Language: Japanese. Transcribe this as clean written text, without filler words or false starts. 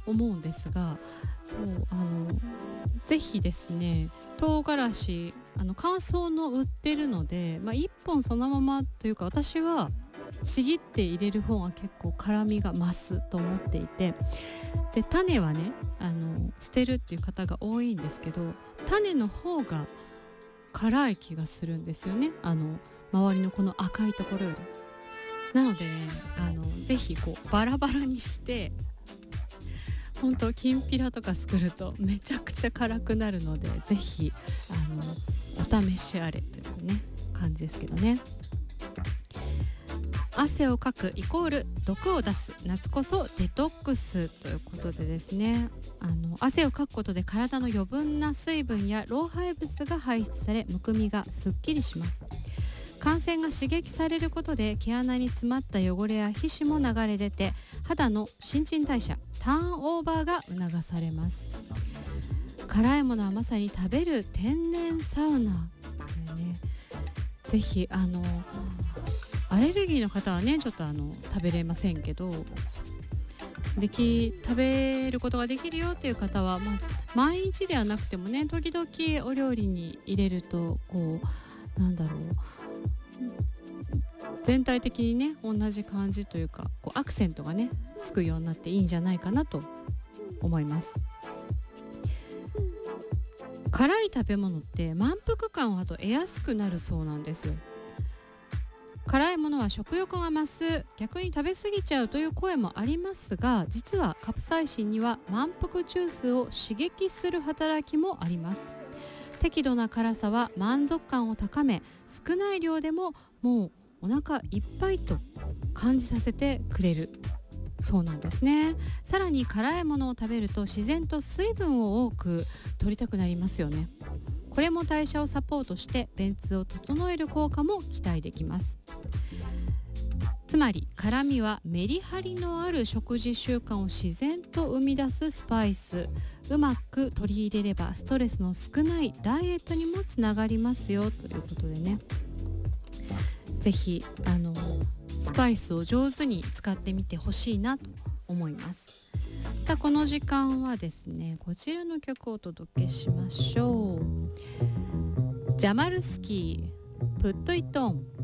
思うんですが、そうぜひですね、唐辛子乾燥の売ってるので、1本そのままというか、私はちぎって入れる方が結構辛みが増すと思っていて、で種はね捨てるっていう方が多いんですけど、種の方が辛い気がするんですよね、周りのこの赤いところより。なのでね、ぜひこうバラバラにして、本当きんぴらとか作るとめちゃくちゃ辛くなるので、ぜひお試しあれというね感じですけどね。汗をかくイコール毒を出す、夏こそデトックスということでですね、汗をかくことで体の余分な水分や老廃物が排出され、むくみがすっきりします。汗腺が刺激されることで毛穴に詰まった汚れや皮脂も流れ出て、肌の新陳代謝ターンオーバーが促されます。辛いものはまさに食べる天然サウナでね、ぜひアレルギーの方はねちょっと食べれませんけど、食べることができるよっていう方は、毎日ではなくてもね、時々お料理に入れるとこう全体的にね同じ感じというか、こうアクセントがねつくようになっていいんじゃないかなと思います。辛い食べ物って満腹感を得やすくなるそうなんですよ。辛いものは食欲が増す、逆に食べ過ぎちゃうという声もありますが、実はカプサイシンには満腹中枢を刺激する働きもあります。適度な辛さは満足感を高め、少ない量でももうお腹いっぱいと感じさせてくれるそうなんですね。さらに辛いものを食べると自然と水分を多く取りたくなりますよね。これも代謝をサポートして便通を整える効果も期待できます。つまり辛みはメリハリのある食事習慣を自然と生み出すスパイス。うまく取り入れればストレスの少ないダイエットにもつながりますよということでね、ぜひスパイスを上手に使ってみてほしいなと思います。この時間はですね、こちらの曲をお届けしましょう。ジャマルスキー、プットイットオン。